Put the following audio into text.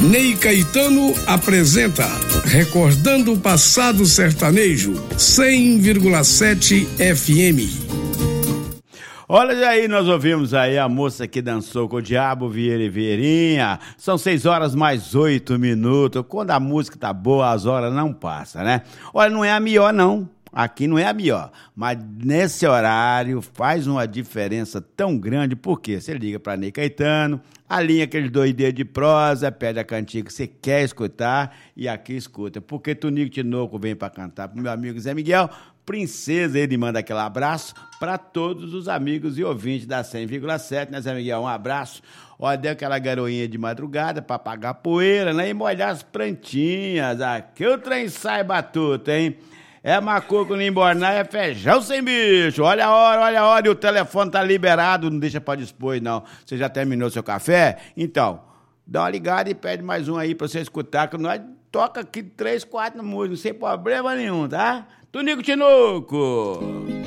Ney Caetano apresenta Recordando o Passado Sertanejo, 100,7 FM. Olha aí, nós ouvimos aí a moça que dançou com o Diabo, Vieira e Vieirinha. São 6h mais 8 minutos. Quando a música tá boa, as horas não passam, né? Olha, não é a melhor, não. Aqui não é a melhor. Mas nesse horário faz uma diferença tão grande. Por quê? Você liga pra Ney Caetano, alinha aqueles 2 dedos de prosa, pede a cantiga que você quer escutar e aqui escuta. Porque Tonico Tinoco vem pra cantar pro meu amigo Zé Miguel. Princesa, ele manda aquele abraço para todos os amigos e ouvintes da 100,7, né, Zé Miguel? Um abraço. Olha, deu aquela garoinha de madrugada para apagar poeira, né? E molhar as plantinhas. Aqui o trem sai batuta, hein? É macuco nem embornar, é feijão sem bicho. Olha a hora, e o telefone tá liberado, não deixa pra dispor, não. Você já terminou seu café? Então, dá uma ligada e pede mais um aí pra você escutar, que nós toca aqui 3, 4 músicas, sem problema nenhum, tá? Tonico Tinoco!